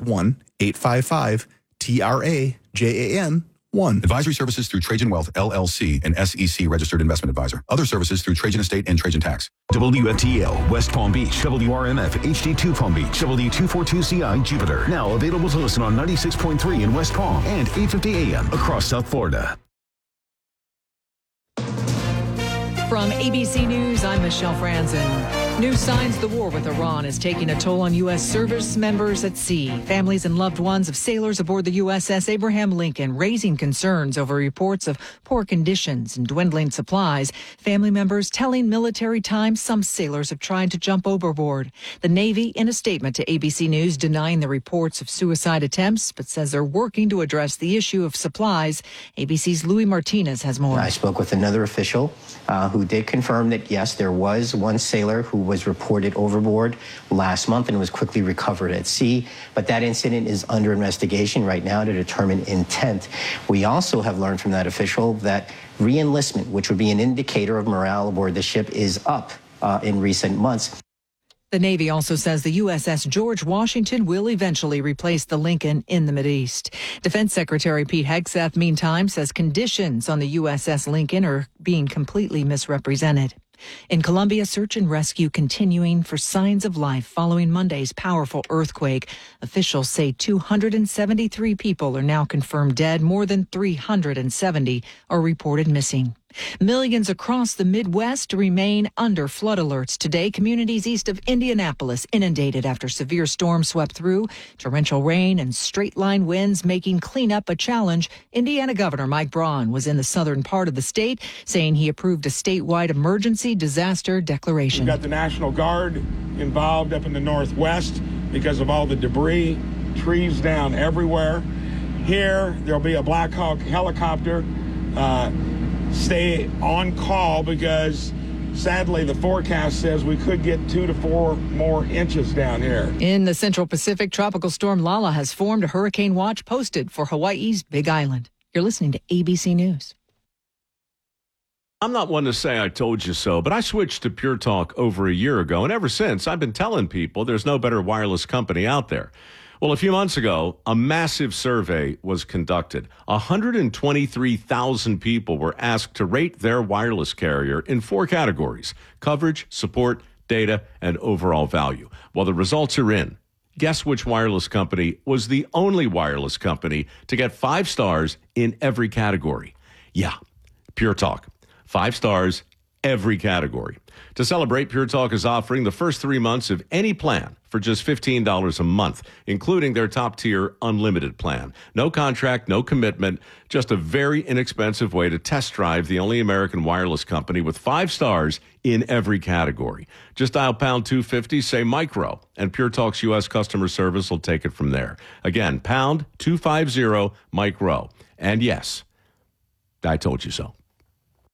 [SPEAKER 20] 1-855-TRAJAN-1.
[SPEAKER 21] Advisory services through Trajan Wealth, LLC, an SEC registered investment advisor. Other services through Trajan Estate and Trajan Tax.
[SPEAKER 8] WFTL, West Palm Beach. WRMF, HD2 Palm Beach. W242CI, Jupiter. Now available to listen on 96.3 in West Palm and 850 AM across South Florida.
[SPEAKER 22] From ABC News, I'm Michelle Franzen. New signs the war with Iran is taking a toll on U.S. service members at sea. Families and loved ones of sailors aboard the USS Abraham Lincoln raising concerns over reports of poor conditions and dwindling supplies. Family members telling Military Times some sailors have tried to jump overboard. The Navy, in a statement to ABC News, denying the reports of suicide attempts, but says they're working to address the issue of supplies. ABC's Louis Martinez has more.
[SPEAKER 23] I spoke with another official who did confirm that, yes, there was one sailor who was reported overboard last month and was quickly recovered at sea. But that incident is under investigation right now to determine intent. We also have learned from that official that re-enlistment, which would be an indicator of morale aboard the ship, is up in recent months.
[SPEAKER 22] The Navy also says the USS George Washington will eventually replace the Lincoln in the Mideast. Defense Secretary Pete Hegseth, meantime, says conditions on the USS Lincoln are being completely misrepresented. In Colombia, search and rescue continuing for signs of life following Monday's powerful earthquake. Officials say 273 people are now confirmed dead. More than 370 are reported missing. Millions across the Midwest remain under flood alerts today. Communities east of Indianapolis inundated after severe storms swept through. Torrential rain and straight-line winds making cleanup a challenge. Indiana Governor Mike Braun was in the southern part of the state, saying he approved a statewide emergency disaster declaration.
[SPEAKER 24] We've got the National Guard involved up in the northwest because of all the debris, trees down everywhere. Here, there'll be a Black Hawk helicopter. Stay on call because sadly the forecast says we could get 2 to 4 more inches down here.
[SPEAKER 22] In the Central Pacific, Tropical Storm Lala has formed. A hurricane watch posted for Hawaii's Big Island. You're listening to ABC News.
[SPEAKER 25] I'm not one to say I told you so, but I switched to Pure Talk over a year ago, and ever since I've been telling people there's no better wireless company out there. Well, a few months ago, a massive survey was conducted. 123,000 people were asked to rate their wireless carrier in 4 categories: coverage, support, data, and overall value. Well, the results are in. Guess which wireless company was the only wireless company to get 5 stars in every category? Yeah, Pure Talk. 5 stars, every category. To celebrate, Pure Talk is offering the first 3 months of any plan for just $15 a month, including their top-tier unlimited plan. No contract, no commitment, just a very inexpensive way to test drive the only American wireless company with 5 stars in every category. Just dial pound 250, say micro, and Pure Talk's U.S. customer service will take it from there. Again, pound 250 micro. And yes, I told you so.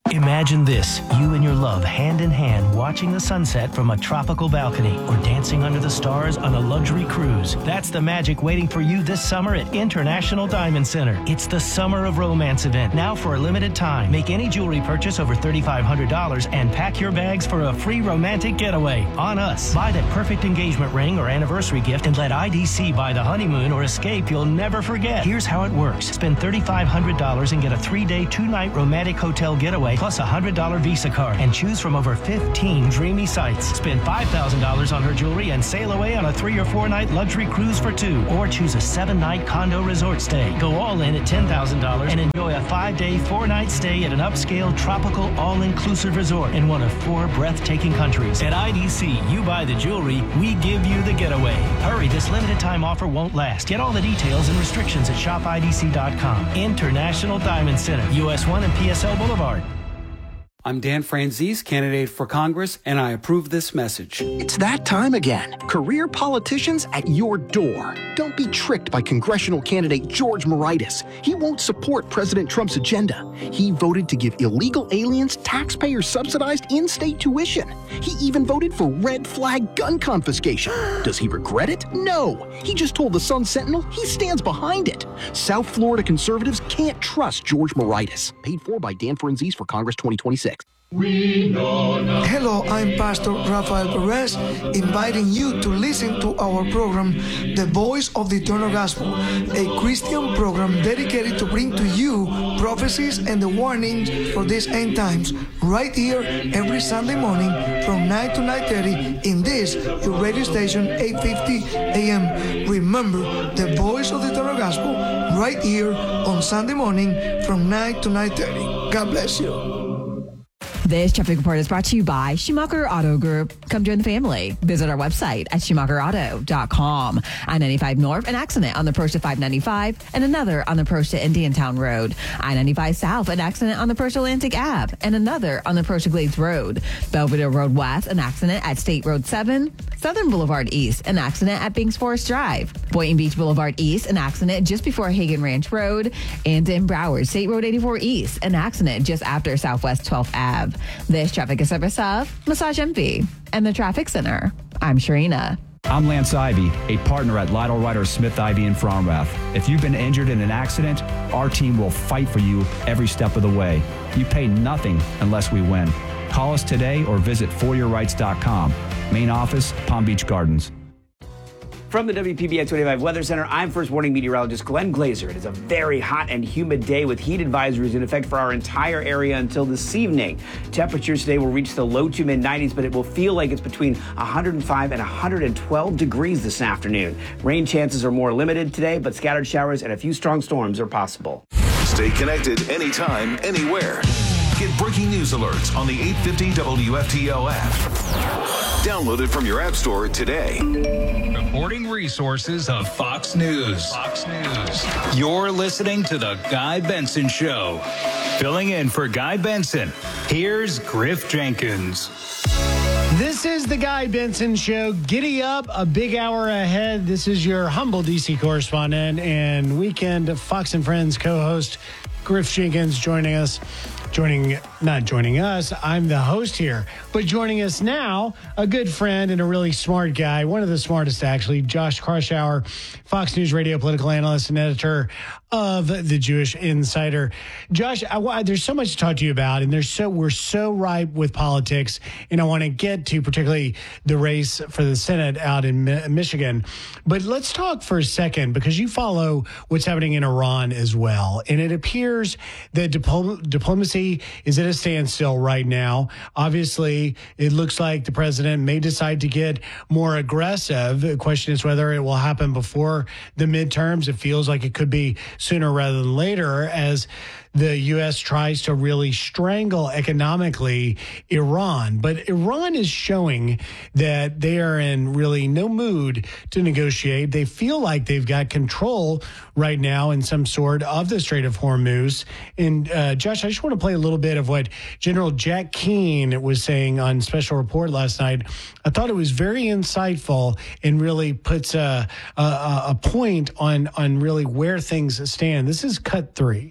[SPEAKER 2] Imagine this, you and your love hand in hand watching the sunset from a tropical balcony or dancing under the stars on a luxury cruise. That's the magic waiting for you this summer at International Diamond Center. It's the Summer of Romance event, now for a limited time. Make any jewelry purchase over $3,500 and pack your bags for a free romantic getaway on us. Buy that perfect engagement ring or anniversary gift and let IDC buy the honeymoon or escape you'll never forget. Here's how it works. Spend $3,500 and get a 3-day, 2-night romantic hotel getaway plus a $100 Visa card and choose from over 15 dreamy sites. Spend $5,000 on her jewelry and sail away on a 3 or 4 night luxury cruise for 2, or choose a 7-night condo resort stay. Go all in at $10,000 and enjoy a 5-day, 4-night stay at an upscale tropical all-inclusive resort in one of 4 breathtaking countries. At IDC, you buy the jewelry, we give you the getaway. Hurry, this limited time offer won't last. Get all the details and restrictions at shopidc.com. International Diamond Center, US 1 and PSL Boulevard.
[SPEAKER 3] I'm Dan Franzese, candidate for Congress, and I approve this message.
[SPEAKER 4] It's that time again. Career politicians at your door. Don't be tricked by congressional candidate George Moraitis. He won't support President Trump's agenda. He voted to give illegal aliens taxpayer-subsidized in-state tuition. He even voted for red flag gun confiscation. Does he regret it? No. He just told the Sun Sentinel he stands behind it. South Florida conservatives can't trust George Moraitis. Paid for by Dan Franzese for Congress 2026.
[SPEAKER 6] Hello, I'm Pastor Rafael Perez, inviting you to listen to our program, The Voice of the Eternal Gospel, a Christian program dedicated to bring to you prophecies and the warnings for these end times, right here every Sunday morning from 9 to 9:30 in this, your radio station, 850 AM. Remember, The Voice of the Eternal Gospel, right here on Sunday morning from 9 to 9:30. God bless you.
[SPEAKER 9] This traffic report is brought to you by Schumacher Auto Group. Come join the family. Visit our website at SchumacherAuto.com. I-95 North, an accident on the approach to 595 and another on the approach to Indiantown Road. I-95 South, an accident on the approach to Atlantic Ave and another on the approach to Glades Road. Belvedere Road West, an accident at State Road 7. Southern Boulevard East, an accident at Binks Forest Drive. Boynton Beach Boulevard East, an accident just before Hagen Ranch Road. And in Broward, State Road 84 East, an accident just after Southwest 12th Ave. This traffic is service of Massage Envy and the Traffic Center. I'm Sharina.
[SPEAKER 26] I'm Lance Ivy, a partner at Lytle Ryder Smith Ivy in Fromrath. If you've been injured in an accident, our team will fight for you every step of the way. You pay nothing unless we win. Call us today or visit foryourrights.com. Main office, Palm Beach Gardens.
[SPEAKER 11] From the WPBX 25 Weather Center, I'm First Warning meteorologist Glenn Glazer. It is a very hot and humid day with heat advisories in effect for our entire area until this evening. Temperatures today will reach the low to mid-90s, but it will feel like it's between 105 and 112 degrees this afternoon. Rain chances are more limited today, but scattered showers and a few strong storms are possible.
[SPEAKER 8] Stay connected anytime, anywhere. Get breaking news alerts on the 850 WFTL app. Download it from your app store today.
[SPEAKER 27] Reporting resources of Fox News. Fox News. You're listening to The Guy Benson Show. Filling in for Guy Benson, here's Griff Jenkins.
[SPEAKER 28] This is The Guy Benson Show. Giddy up, a big hour ahead. This is your humble DC correspondent and weekend Fox and Friends co-host, Griff Jenkins, joining us. Not joining us, I'm the host here, but joining us now, a good friend and a really smart guy, one of the smartest actually, Josh Kraushaar, Fox News Radio political analyst and editor of the Jewish Insider. Josh, there's so much to talk to you about, and we're so ripe with politics, and I want to get to particularly the race for the Senate out in Michigan. But let's talk for a second, because you follow what's happening in Iran as well, and it appears that diplomacy is at a standstill right now. Obviously, it looks like the president may decide to get more aggressive. The question is whether it will happen before the midterms. It feels like it could be sooner rather than later, as the U.S. tries to really strangle economically Iran. But Iran is showing that they are in really no mood to negotiate. They feel like they've got control right now in some sort of the Strait of Hormuz. And Josh, I just want to play a little bit of what General Jack Keane was saying on Special Report last night. I thought it was very insightful and really puts a point on really where things stand. This is cut 3.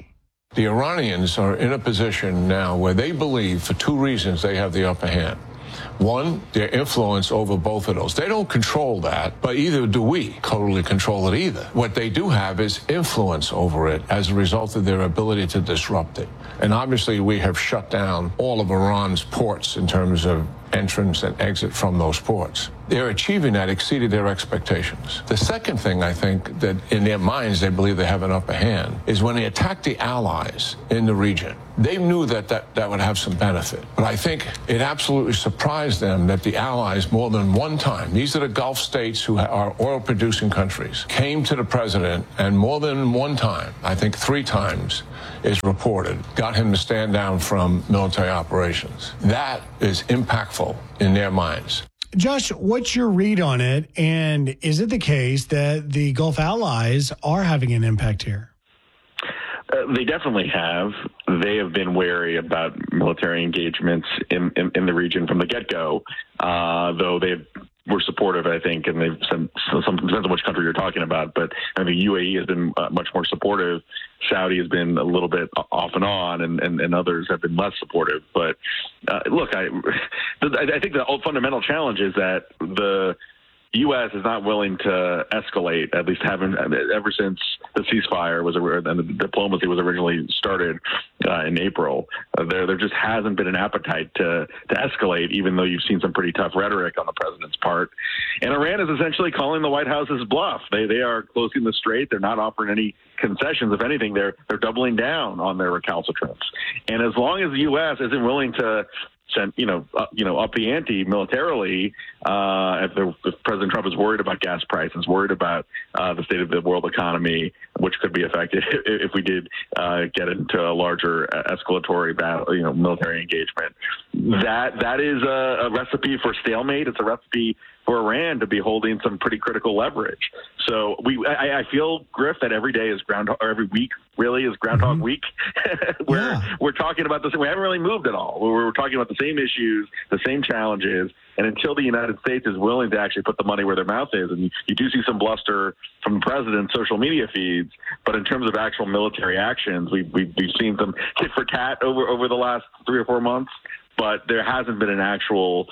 [SPEAKER 5] The Iranians are in a position now where they believe, for two reasons, they have the upper hand. One, their influence over both of those. They don't control that, but either do we totally control it either. What they do have is influence over it as a result of their ability to disrupt it. And obviously we have shut down all of Iran's ports in terms of entrance and exit from those ports. Their achieving that exceeded their expectations. The second thing I think that in their minds they believe they have an upper hand is when they attacked the allies in the region. They knew that would have some benefit. But I think it absolutely surprised them that the allies more than one time, these are the Gulf states who are oil-producing countries, came to the president and more than one time, I think 3 times, is reported, got him to stand down from military operations. That is impactful in their minds.
[SPEAKER 28] Josh, what's your read on it? And is it the case that the Gulf allies are having an impact here?
[SPEAKER 10] They definitely have. They have been wary about military engagements in the region from the get-go, though they were supportive, I think, and they've some depends on which country you're talking about, but I mean, UAE has been much more supportive. Saudi has been a little bit off and on, and others have been less supportive. But look, I think the fundamental challenge is that the U.S. is not willing to escalate, at least haven't ever since the ceasefire was and the diplomacy was originally started in April. There just hasn't been an appetite to escalate, even though you've seen some pretty tough rhetoric on the president's part. And Iran is essentially calling the White House's bluff. They are closing the strait. They're not offering any concessions. If anything, they're doubling down on their recalcitrance. And as long as the U.S. isn't willing to up the ante militarily, if President Trump is worried about gas prices, worried about the state of the world economy, which could be affected if we did get into a larger escalatory battle, military engagement. That is a recipe for stalemate. It's a recipe for Iran to be holding some pretty critical leverage. So I feel, Griff, that every day is every week really is Groundhog Week. We're talking about this. We haven't really moved at all. We're talking about the same issues, the same challenges. And until the United States is willing to actually put the money where their mouth is, and you do see some bluster from the president's social media feeds, but in terms of actual military actions, we've seen some tit for tat over the last 3 or 4 months. But there hasn't been an actual,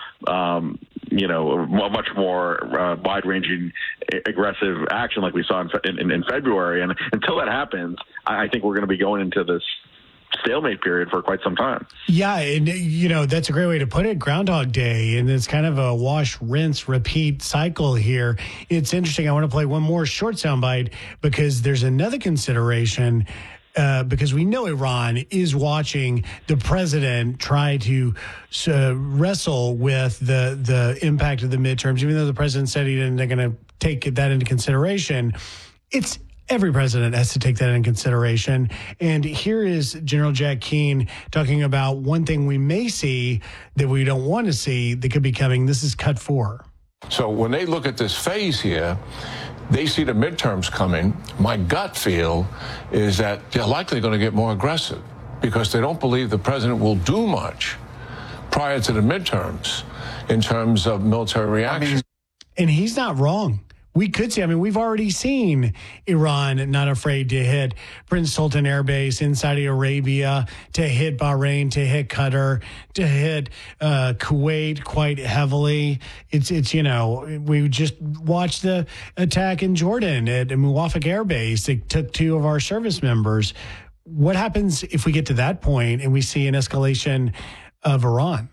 [SPEAKER 10] much more wide-ranging, aggressive action like we saw in February. And until that happens, I think we're going to be going into this stalemate period for quite some time.
[SPEAKER 28] Yeah, and that's a great way to put it, Groundhog Day, and it's kind of a wash, rinse, repeat cycle here. It's interesting. I want to play one more short soundbite because there's another consideration. Because we know Iran is watching the president try to wrestle with the impact of the midterms, even though the president said they're going to take that into consideration. Every president has to take that into consideration. And here is General Jack Keane talking about one thing we may see that we don't want to see that could be coming. This is cut 4.
[SPEAKER 5] So when they look at this phase here, they see the midterms coming. My gut feel is that they're likely going to get more aggressive because they don't believe the president will do much prior to the midterms in terms of military reaction.
[SPEAKER 28] And he's not wrong. We could see, we've already seen Iran not afraid to hit Prince Sultan Air Base in Saudi Arabia, to hit Bahrain, to hit Qatar, to hit Kuwait quite heavily. It's we just watched the attack in Jordan at Muwafaq Air Base. It took 2 of our service members. What happens if we get to that point and we see an escalation of Iran?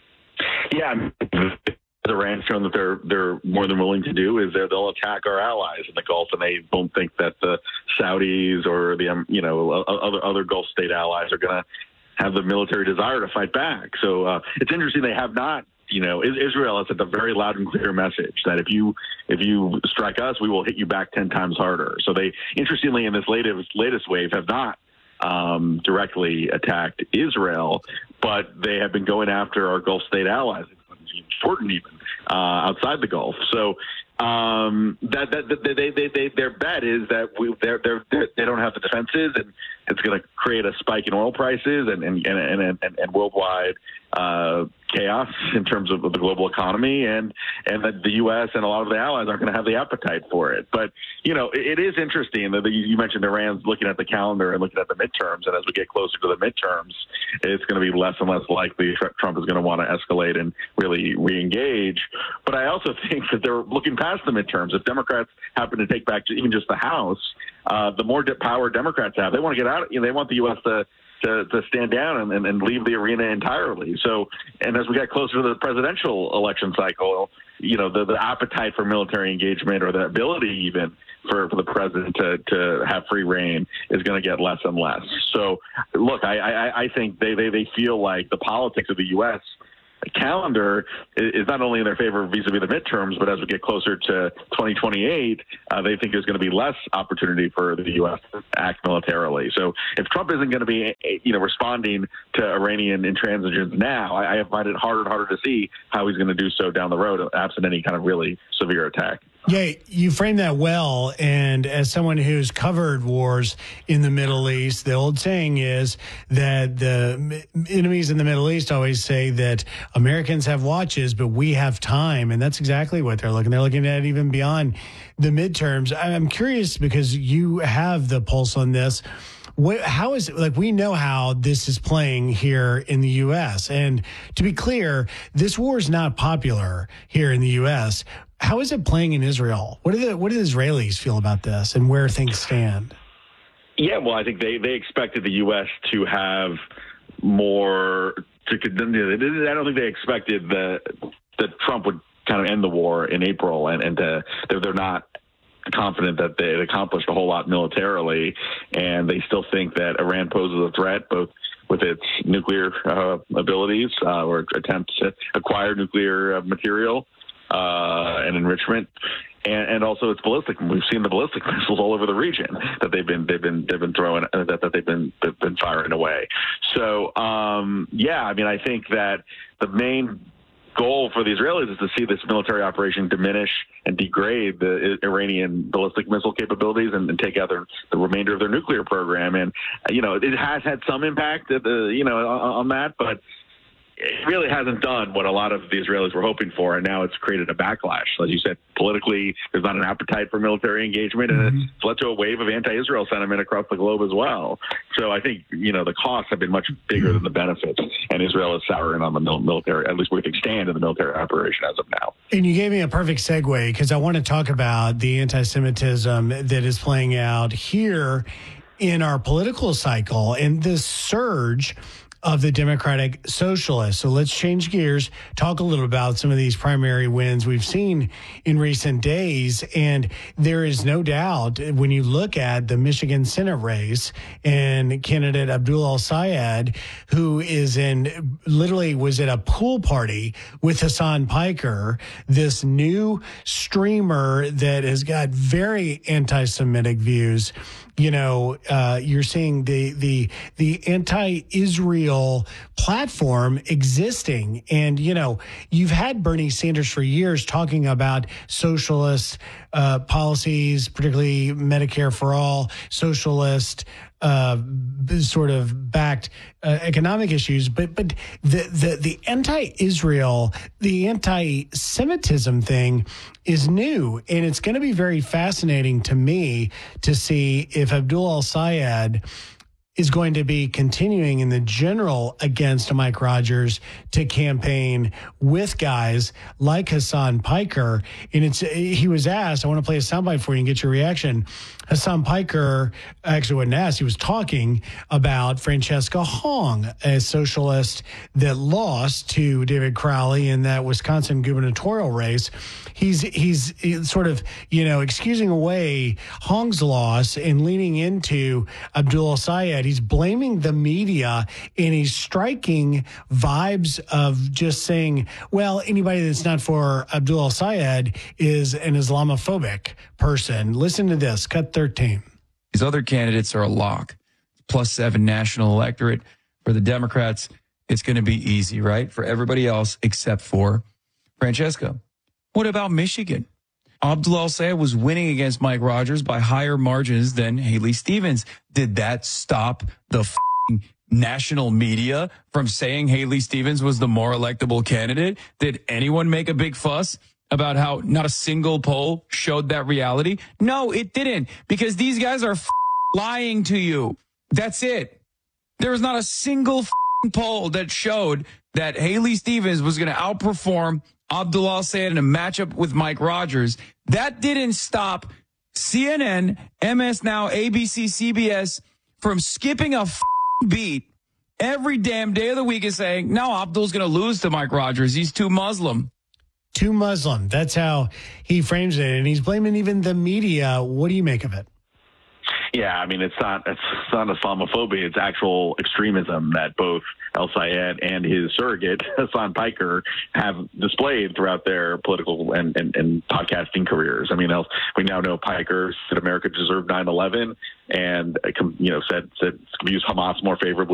[SPEAKER 10] Yeah. Iran's shown that they're more than willing to do is they'll attack our allies in the Gulf, and they don't think that the Saudis or the other Gulf state allies are going to have the military desire to fight back. So it's interesting they have not. Israel has sent a very loud and clear message that if you strike us, we will hit you back 10 times harder. So they, interestingly, in this latest wave, have not directly attacked Israel, but they have been going after our Gulf state allies. Jordan even outside the Gulf. So their bet is that they don't have the defenses, and it's going to create a spike in oil prices and worldwide chaos in terms of the global economy, and that the U.S. and a lot of the allies aren't going to have the appetite for it. But, it is interesting that you mentioned Iran's looking at the calendar and looking at the midterms, and as we get closer to the midterms, it's going to be less and less likely Trump is going to want to escalate and really re-engage. But I also think that they're looking past the midterms. If Democrats happen to take back even just the House, the more power Democrats have, they want to get out. They want the U.S. to stand down and leave the arena entirely. So, and as we get closer to the presidential election cycle, the appetite for military engagement, or the ability even for the president to have free reign, is going to get less and less. So, look, I think they feel like the politics of the U.S. calendar is not only in their favor vis-a-vis the midterms, but as we get closer to 2028, they think there's going to be less opportunity for the U.S. to act militarily. So if Trump isn't going to be, responding to Iranian intransigence now, I find it harder and harder to see how he's going to do so down the road, absent any kind of really severe attack.
[SPEAKER 28] Yeah, you frame that well. And as someone who's covered wars in the Middle East, the old saying is that the enemies in the Middle East always say that Americans have watches, but we have time. And that's exactly what they're looking. They're looking at even beyond the midterms. I'm curious, because you have the pulse on this. How is it, we know how this is playing here in the U.S. And to be clear, this war is not popular here in the U.S. How is it playing in Israel? What do the Israelis feel about this, and where things stand?
[SPEAKER 10] Yeah, well, I think they expected the U.S. to have more. I don't think they expected that Trump would kind of end the war in April, and they're not confident that they had accomplished a whole lot militarily, and they still think that Iran poses a threat, both with its nuclear abilities or attempts to acquire nuclear material and enrichment, and also its ballistic. We've seen the ballistic missiles all over the region that they've been throwing, that they've been firing away. So I think that the main goal for the Israelis is to see this military operation diminish and degrade the Iranian ballistic missile capabilities and take out the remainder of their nuclear program. And, it has had some impact on that, but it really hasn't done what a lot of the Israelis were hoping for, and now it's created a backlash. As you said, politically, there's not an appetite for military engagement, and it's led to a wave of anti-Israel sentiment across the globe as well. So I think, the costs have been much bigger than the benefits, and Israel is souring on the military, at least where they stand in the military operation as of now.
[SPEAKER 28] And you gave me a perfect segue, because I want to talk about the anti-Semitism that is playing out here in our political cycle and this surge of the Democratic Socialists. So let's change gears, talk a little about some of these primary wins we've seen in recent days. And there is no doubt, when you look at the Michigan Senate race and candidate Abdul El-Sayed, who literally was at a pool party with Hassan Piker, this new streamer that has got very anti-Semitic views. You're seeing the anti-Israel platform existing. And, you've had Bernie Sanders for years talking about socialist policies, particularly Medicare for all, socialist sort of backed economic issues, but the anti-Israel, the anti-Semitism thing is new, and it's going to be very fascinating to me to see if Abdul El-Sayed is going to be continuing in the general against Mike Rogers to campaign with guys like Hassan Piker. And he was asked, I want to play a soundbite for you and get your reaction. Hassan Piker actually wasn't asked. He was talking about Francesca Hong, a socialist that lost to David Crowley in that Wisconsin gubernatorial race. He's sort of, excusing away Hong's loss and leaning into Abdul El-Sayed. He's blaming the media, and he's striking vibes of just saying, well, anybody that's not for Abdul El-Sayed is an Islamophobic person. Listen to this, cut 13.
[SPEAKER 12] These other candidates are a lock. +7 national electorate. For the Democrats, it's going to be easy, right? For everybody else except for Francesca. What about Michigan? Abdul El-Sayed was winning against Mike Rogers by higher margins than Haley Stevens. Did that stop the national media from saying Haley Stevens was the more electable candidate? Did anyone make a big fuss about how not a single poll showed that reality? No, it didn't, because these guys are lying to you. That's it. There was not a single poll that showed that Haley Stevens was going to outperform Abdullah Sayed in a matchup with Mike Rogers. That didn't stop CNN, MS Now, ABC, CBS from skipping a beat every damn day of the week and saying, no, Abdul's going to lose to Mike Rogers. He's too Muslim.
[SPEAKER 28] Too Muslim. That's how he frames it. And he's blaming even the media. What do you make of it?
[SPEAKER 10] Yeah, I mean, it's not Islamophobia. It's actual extremism that both El Sayed and his surrogate, Hassan Piker, have displayed throughout their political and podcasting careers. I mean, we now know Piker said America deserved 9/11 and, said views Hamas more favorably